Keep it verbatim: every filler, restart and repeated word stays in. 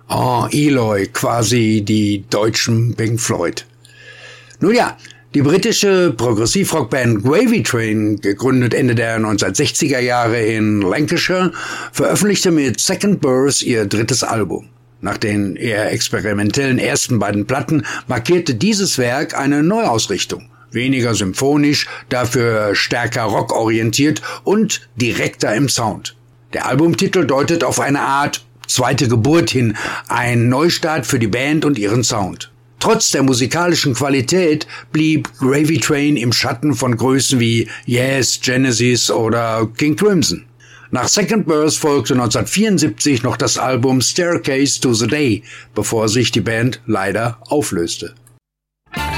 Oh, Eloy, quasi die deutschen Pink Floyd. Nun ja, die britische Progressivrockband Gravy Train, gegründet Ende der neunzehnhundertsechziger Jahre in Lancashire, veröffentlichte mit Second Birth ihr drittes Album. Nach den eher experimentellen ersten beiden Platten markierte dieses Werk eine Neuausrichtung. Weniger symphonisch, dafür stärker rockorientiert und direkter im Sound. Der Albumtitel deutet auf eine Art zweite Geburt hin, ein Neustart für die Band und ihren Sound. Trotz der musikalischen Qualität blieb Gravy Train im Schatten von Größen wie Yes, Genesis oder King Crimson. Nach Second Birth folgte neunzehnhundertvierundsiebzig noch das Album Staircase to the Day, bevor sich die Band leider auflöste.